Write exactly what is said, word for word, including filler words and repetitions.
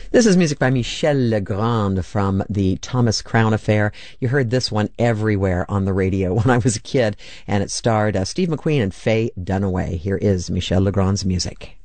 This is music by Michel Legrand from the Thomas Crown Affair. You heard this one everywhere on the radio when I was a kid, and it starred uh, Steve McQueen and Faye Dunaway. Here is Michel Legrand's music.